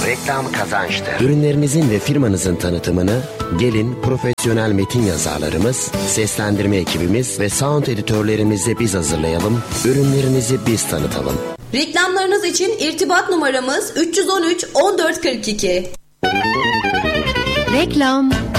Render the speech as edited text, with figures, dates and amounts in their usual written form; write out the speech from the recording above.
reklam kazançtır. Ürünlerinizin ve firmanızın tanıtımını gelin profesyonel metin yazarlarımız, seslendirme ekibimiz ve sound editörlerimizle biz hazırlayalım. Ürünlerinizi biz tanıtalım. Reklamlarınız için irtibat numaramız 313 1442. Reklam